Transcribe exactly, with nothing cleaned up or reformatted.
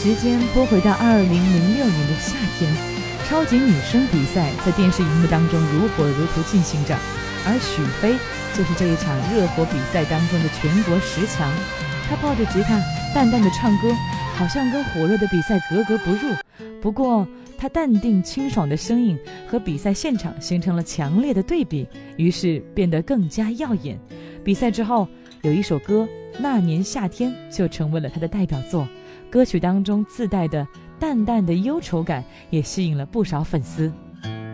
时间拨回到二零零六年的夏天，超级女声比赛在电视荧幕当中如火如荼进行着，而许飞就是这一场热火比赛当中的全国十强。他抱着吉他淡淡的唱歌，好像跟火热的比赛格格不入。不过他淡定清爽的声音和比赛现场形成了强烈的对比，于是变得更加耀眼。比赛之后，有一首歌《那年夏天》就成为了他的代表作，歌曲当中自带的淡淡的忧愁感也吸引了不少粉丝。